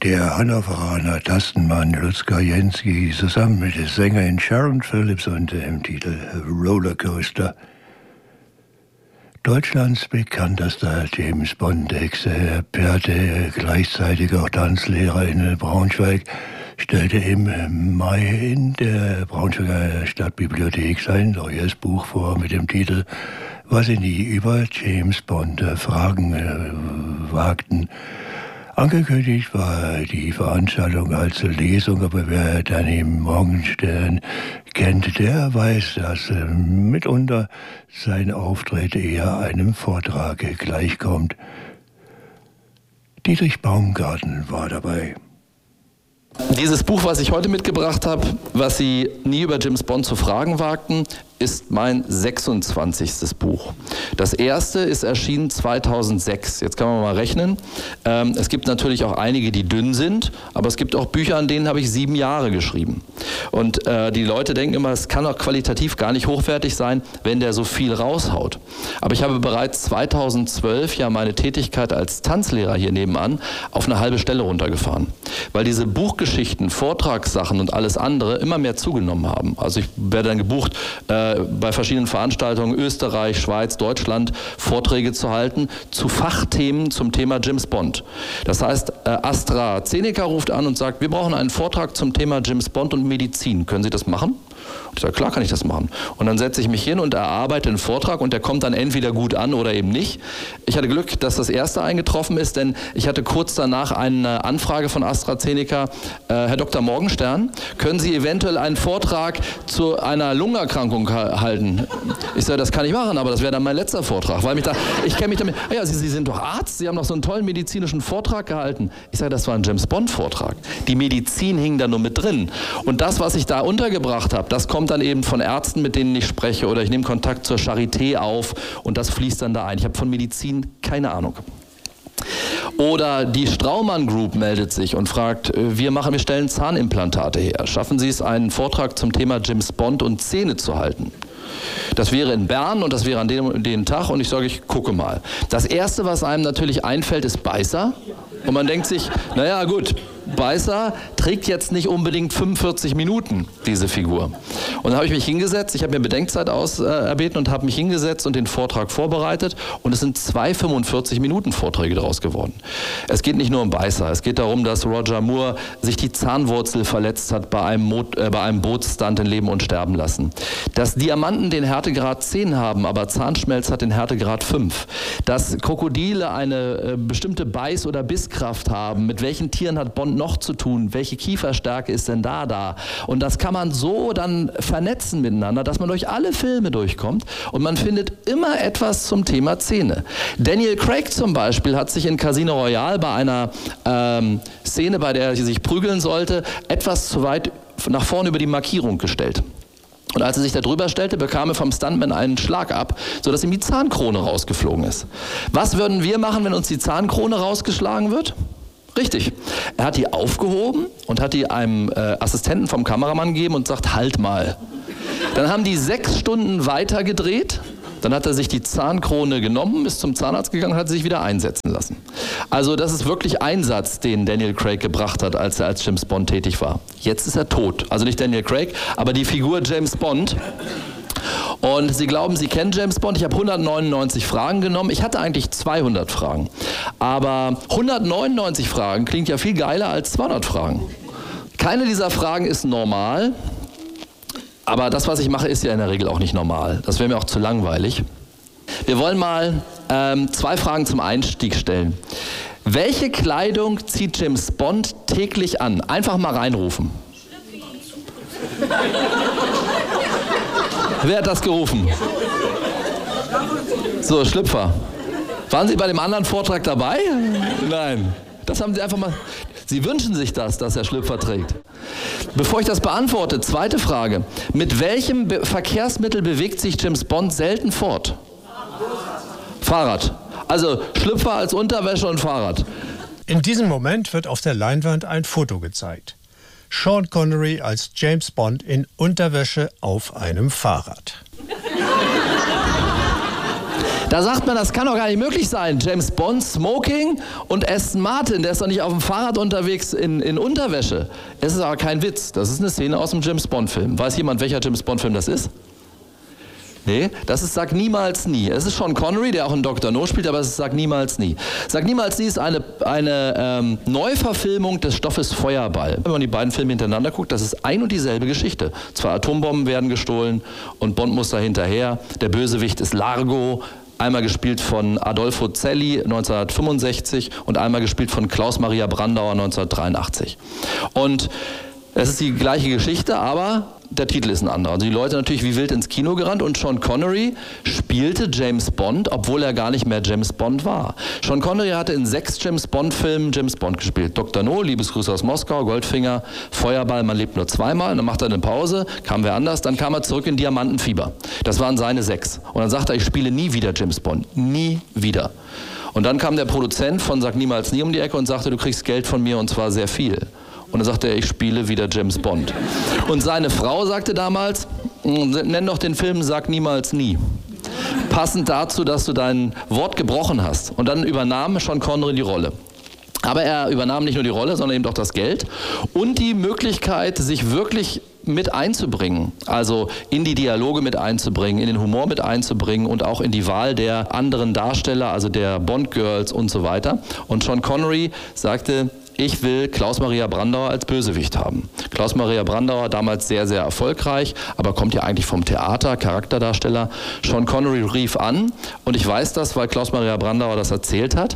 Der Hannoveraner Tastenmann Lutz Gajensky zusammen mit der Sängerin Sharon Phillips unter dem Titel Rollercoaster. Deutschlands bekanntester James Bond-Experte, gleichzeitig auch Tanzlehrer in Braunschweig, stellte im Mai in der Braunschweiger Stadtbibliothek sein neues Buch vor mit dem Titel Was sie nie über James Bond fragen wagten. Angekündigt war die Veranstaltung als Lesung, aber wer Danny Morgenstern kennt, der weiß, dass mitunter sein Auftritt eher einem Vortrag gleichkommt. Dietrich Baumgarten war dabei. Dieses Buch, was ich heute mitgebracht habe, was Sie nie über James Bond zu fragen wagten, ist mein 26. Buch. Das erste ist erschienen 2006. Jetzt kann man mal rechnen. Es gibt natürlich auch einige, die dünn sind, aber es gibt auch Bücher, an denen habe ich 7 Jahre geschrieben. Und die Leute denken immer, es kann auch qualitativ gar nicht hochwertig sein, wenn der so viel raushaut. Aber ich habe bereits 2012 ja meine Tätigkeit als Tanzlehrer hier nebenan auf eine halbe Stelle runtergefahren. Weil diese Buchgeschichten, Vortragssachen und alles andere immer mehr zugenommen haben. Also ich werde dann gebucht, bei verschiedenen Veranstaltungen Österreich, Schweiz, Deutschland Vorträge zu halten zu Fachthemen zum Thema James Bond. Das heißt, AstraZeneca ruft an und sagt, wir brauchen einen Vortrag zum Thema James Bond und Medizin. Können Sie das machen? Und ich sage, klar kann ich das machen. Und dann setze ich mich hin und erarbeite einen Vortrag und der kommt dann entweder gut an oder eben nicht. Ich hatte Glück, dass das erste eingetroffen ist, denn ich hatte kurz danach eine Anfrage von AstraZeneca. Herr Dr. Morgenstern, können Sie eventuell einen Vortrag zu einer Lungenerkrankung halten? Ich sage, das kann ich machen, aber das wäre dann mein letzter Vortrag. Weil ich kenne mich damit, ja, Sie sind doch Arzt, Sie haben doch so einen tollen medizinischen Vortrag gehalten. Ich sage, das war ein James Bond Vortrag. Die Medizin hing da nur mit drin. Und das, was ich da untergebracht habe, das kommt dann eben von Ärzten, mit denen ich spreche, oder ich nehme Kontakt zur Charité auf und das fließt dann da ein. Ich habe von Medizin keine Ahnung. Oder die Straumann Group meldet sich und fragt, wir stellen Zahnimplantate her. Schaffen Sie es, einen Vortrag zum Thema James Bond und Zähne zu halten? Das wäre in Bern und das wäre an dem Tag und ich sage, ich gucke mal. Das Erste, was einem natürlich einfällt, ist Beißer. Und man denkt sich, naja gut, Beißer trägt jetzt nicht unbedingt 45 Minuten, diese Figur. Und dann habe ich mich hingesetzt, ich habe mir Bedenkzeit erbeten und habe mich hingesetzt und den Vortrag vorbereitet und es sind 2 45-Minuten-Vorträge daraus geworden. Es geht nicht nur um Beißer, es geht darum, dass Roger Moore sich die Zahnwurzel verletzt hat bei einem Bootsstunt in Leben und Sterben lassen. Dass Diamanten den Härtegrad 10 haben, aber Zahnschmelz hat den Härtegrad 5. Dass Krokodile eine bestimmte Beiß- oder Bisskraft haben. Mit welchen Tieren hat Bond noch zu tun? Welche Kieferstärke ist denn da? Und das kann man so dann vernetzen miteinander, dass man durch alle Filme durchkommt und man findet immer etwas zum Thema Zähne. Daniel Craig zum Beispiel hat sich in Casino Royale bei einer Szene, bei der er sich prügeln sollte, etwas zu weit nach vorne über die Markierung gestellt. Und als er sich da drüber stellte, bekam er vom Stuntman einen Schlag ab, sodass ihm die Zahnkrone rausgeflogen ist. Was würden wir machen, wenn uns die Zahnkrone rausgeschlagen wird? Richtig. Er hat die aufgehoben und hat die einem Assistenten vom Kameramann gegeben und sagt, halt mal. Dann haben die 6 Stunden weiter gedreht. Dann hat er sich die Zahnkrone genommen, ist zum Zahnarzt gegangen und hat sie sich wieder einsetzen lassen. Also das ist wirklich ein Satz, den Daniel Craig gebracht hat, als er als James Bond tätig war. Jetzt ist er tot. Also nicht Daniel Craig, aber die Figur James Bond. Und Sie glauben, Sie kennen James Bond. Ich habe 199 Fragen genommen. Ich hatte eigentlich 200 Fragen. Aber 199 Fragen klingt ja viel geiler als 200 Fragen. Keine dieser Fragen ist normal. Aber das, was ich mache, ist ja in der Regel auch nicht normal. Das wäre mir auch zu langweilig. Wir wollen mal 2 Fragen zum Einstieg stellen. Welche Kleidung zieht James Bond täglich an? Einfach mal reinrufen. Wer hat das gerufen? So, Schlüpfer. Waren Sie bei dem anderen Vortrag dabei? Nein. Das haben Sie einfach mal... Sie wünschen sich das, dass er Schlüpfer trägt. Bevor ich das beantworte, zweite Frage. Mit welchem Verkehrsmittel bewegt sich James Bond selten fort? Fahrrad. Also Schlüpfer als Unterwäsche und Fahrrad. In diesem Moment wird auf der Leinwand ein Foto gezeigt. Sean Connery als James Bond in Unterwäsche auf einem Fahrrad. Da sagt man, das kann doch gar nicht möglich sein. James Bond, Smoking und Aston Martin, der ist doch nicht auf dem Fahrrad unterwegs in Unterwäsche. Es ist aber kein Witz, das ist eine Szene aus dem James Bond-Film. Weiß jemand, welcher James Bond-Film das ist? Nee, das ist Sag niemals nie. Es ist Sean Connery, der auch in Dr. No spielt, aber es ist Sag niemals nie. Sag niemals nie ist eine Neuverfilmung des Stoffes Feuerball. Wenn man die beiden Filme hintereinander guckt, das ist ein und dieselbe Geschichte. 2 Atombomben werden gestohlen und Bond muss da hinterher. Der Bösewicht ist Largo, einmal gespielt von Adolfo Celli 1965 und einmal gespielt von Klaus Maria Brandauer 1983. Und es ist die gleiche Geschichte, aber der Titel ist ein anderer. Also die Leute natürlich wie wild ins Kino gerannt und Sean Connery spielte James Bond, obwohl er gar nicht mehr James Bond war. Sean Connery hatte in 6 James Bond-Filmen James Bond gespielt. Dr. No, Liebesgrüße aus Moskau, Goldfinger, Feuerball, man lebt nur zweimal. Dann macht er eine Pause, kam wer anders, dann kam er zurück in Diamantenfieber. Das waren seine 6. Und dann sagte er, ich spiele nie wieder James Bond. Nie wieder. Und dann kam der Produzent von Sag niemals nie um die Ecke und sagte, du kriegst Geld von mir und zwar sehr viel. Und dann sagte er, ich spiele wieder James Bond. Und seine Frau sagte damals, nenn doch den Film Sag niemals nie. Passend dazu, dass du dein Wort gebrochen hast. Und dann übernahm Sean Connery die Rolle. Aber er übernahm nicht nur die Rolle, sondern eben auch das Geld und die Möglichkeit, sich wirklich mit einzubringen, also in die Dialoge mit einzubringen, in den Humor mit einzubringen und auch in die Wahl der anderen Darsteller, also der Bond-Girls und so weiter. Und Sean Connery sagte, ich will Klaus Maria Brandauer als Bösewicht haben. Klaus Maria Brandauer, damals sehr, sehr erfolgreich, aber kommt ja eigentlich vom Theater, Charakterdarsteller. Sean Connery rief an und ich weiß das, weil Klaus Maria Brandauer das erzählt hat.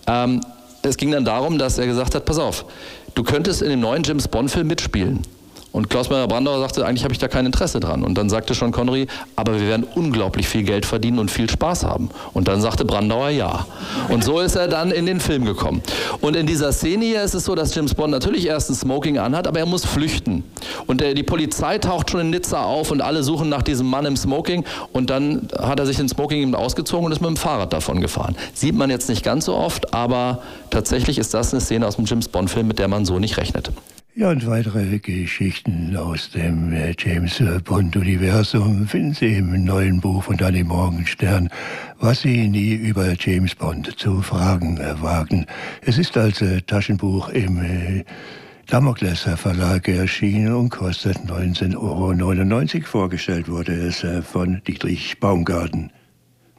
Es ging dann darum, dass er gesagt hat, pass auf, du könntest in dem neuen James Bond-Film mitspielen. Und Klaus Maria Brandauer sagte, eigentlich habe ich da kein Interesse dran. Und dann sagte Sean Connery, aber wir werden unglaublich viel Geld verdienen und viel Spaß haben. Und dann sagte Brandauer ja. Und so ist er dann in den Film gekommen. Und in dieser Szene hier ist es so, dass James Bond natürlich erst ein Smoking anhat, aber er muss flüchten. Und die Polizei taucht schon in Nizza auf und alle suchen nach diesem Mann im Smoking. Und dann hat er sich den Smoking eben ausgezogen und ist mit dem Fahrrad davon gefahren. Sieht man jetzt nicht ganz so oft, aber tatsächlich ist das eine Szene aus dem James Bond-Film, mit der man so nicht rechnet. Ja, und weitere Geschichten aus dem James Bond-Universum finden Sie im neuen Buch von Danny Morgenstern, was Sie nie über James Bond zu fragen wagen. Es ist als Taschenbuch im Damokles Verlag erschienen und kostet 19,99 €. Vorgestellt wurde es von Dietrich Baumgarten.